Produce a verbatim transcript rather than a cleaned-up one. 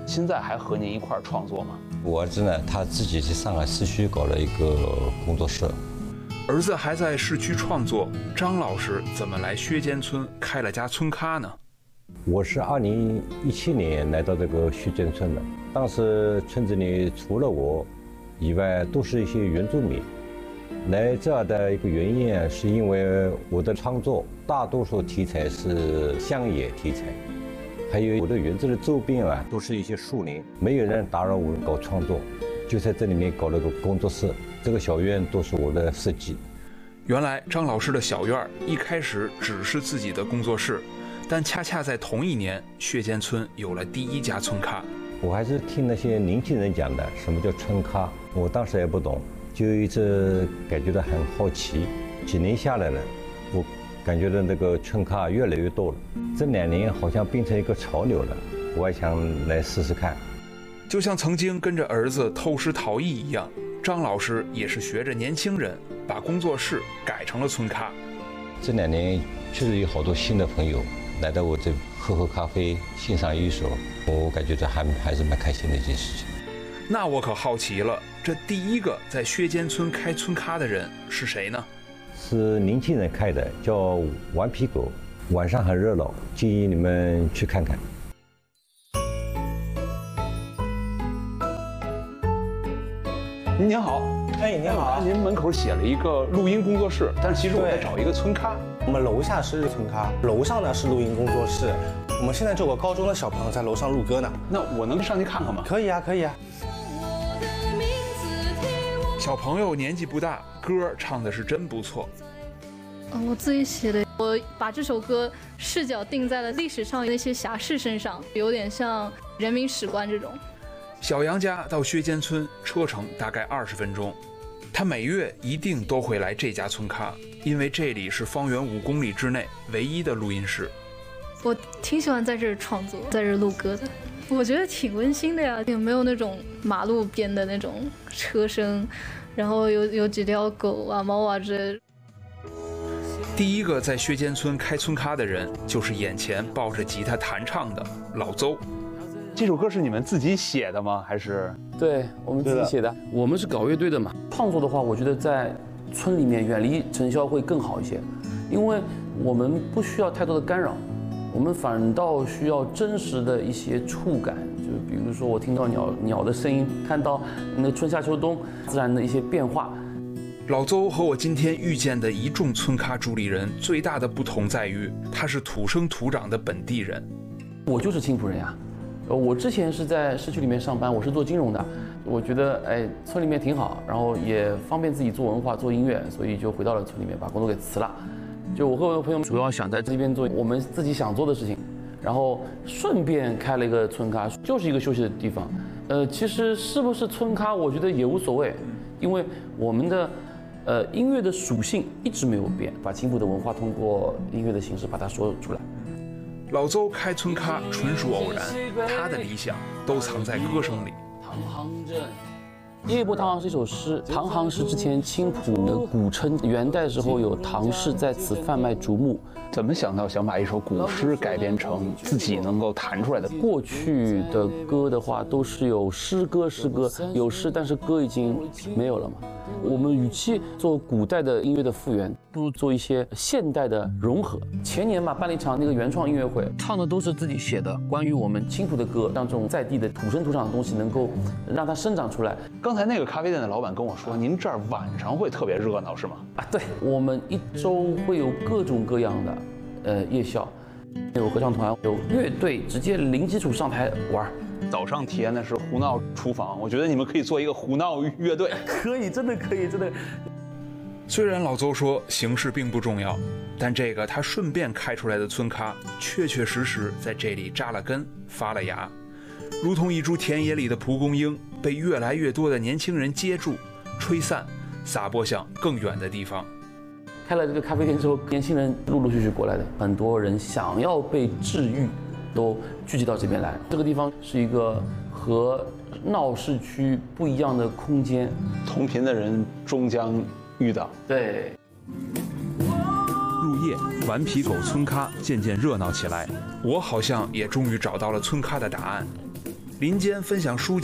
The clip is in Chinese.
现在还和您一块儿创作吗？ 我儿子呢，他自己在上海市区搞了一个工作室。 儿子还在市区创作，张老师怎么来薛间村开了家村咖呢？ 我是二零一七年来到这个薛间村的，当时村子里除了我以外，都是一些原住民。来这儿的一个原因啊，是因为我的创作大多数题材是乡野题材，还有我的园子的周边啊，都是一些树林，没有人打扰我搞创作，就在这里面搞了个工作室。这个小院都是我的设计。 原来张老师的小院一开始只是自己的工作室，但恰恰在同一年，薛间村有了第一家村咖。 我还是听那些年轻人讲的，什么叫村咖，我当时也不懂，就一直感觉到很好奇。几年下来了，我感觉到那个村咖越来越多了，这两年好像变成一个潮流了，我也想来试试看。 就像曾经跟着儿子偷师逃逸一样，张老师也是学着年轻人，把工作室改成了村咖。 这两年确实有好多新的朋友来到我这喝喝咖啡、欣赏艺术，我感觉这还还是蛮开心的一件事情。 那我可好奇了，这第一个在薛间村开村咖的人是谁呢？ 是年轻人开的，叫顽皮狗，晚上很热闹，建议你们去看看。 您好， 哎，您好， 您门口写了一个录音工作室，但是其实我在找一个村咖。 我们楼下是村咖，楼上呢是录音工作室。我们现在就有个高中的小朋友在楼上录歌呢。 那我能上去看看吗？ 可以啊，可以啊。 小朋友年纪不大，歌唱的是真不错。 我自己写的，我把这首歌视角定在了历史上那些侠士身上，有点像人民史观这种。 小杨家到薛间村车程大概二十分钟，他每月一定都会来这家村咖，因为这里是方圆五公里之内唯一的录音室。 我挺喜欢在这儿创作，在这儿录歌的，我觉得挺温馨的呀，有没有那种马路边的那种车声，然后有有几条狗啊、猫啊之类的。 第一个在薛间村开村咖的人，就是眼前抱着吉他弹唱的老邹。这首歌是你们自己写的吗？还是？ 对，我们自己写的。我们是搞乐队的嘛，创作的话，我觉得在村里面远离尘嚣会更好一些，因为我们不需要太多的干扰，我们反倒需要真实的一些触感，就比如说我听到鸟鸟的声音，看到那春夏秋冬自然的一些变化。 老邹和我今天遇见的一众村咖主理人最大的不同在于，他是土生土长的本地人。 我就是青浦人呀。我之前是在市区里面上班，我是做金融的，我觉得哎村里面挺好，然后也方便自己做文化做音乐，所以就回到了村里面，把工作给辞了。就我和我的朋友主要想在这边做我们自己想做的事情，然后顺便开了一个村咖，就是一个休息的地方。呃，其实是不是村咖，我觉得也无所谓，因为我们的呃音乐的属性一直没有变，把青浦的文化通过音乐的形式把它说出来。 老邹开村咖纯属偶然，他的理想都藏在歌声里。 唐行镇，夜泊唐行是一首诗，唐行是之前青浦的古称，元代时候有唐氏在此贩卖竹木。 怎么想到想把一首古诗改编成自己能够弹出来的？ 过去的歌的话，都是有诗歌，诗歌有诗，但是歌已经没有了嘛。我们与其做古代的音乐的复原，不如做一些现代的融合。前年嘛，办了一场那个原创音乐会，唱的都是自己写的关于我们青浦的歌，让这种在地的土生土长的东西能够让它生长出来。 刚才那个咖啡店的老板跟我说，您这儿晚上会特别热闹，是吗？ 啊，对，我们一周会有各种各样的呃夜校，有合唱团，有乐队，直接零基础上台玩。 早上体验的是胡闹厨房，我觉得你们可以做一个胡闹乐队。 可以，真的可以，真的。 虽然老邹说形式并不重要，但这个他顺便开出来的村咖，确确实实在这里扎了根、发了芽，如同一株田野里的蒲公英，被越来越多的年轻人接住、吹散，撒播向更远的地方。 开了这个咖啡店之后，年轻人陆陆续续过来的，很多人想要被治愈，都聚集到这边来。这个地方是一个和闹市区不一样的空间， 同频的人终将遇到。 对。 入夜，顽皮狗村咖渐渐热闹起来，我好像也终于找到了村咖的答案。 林间分享书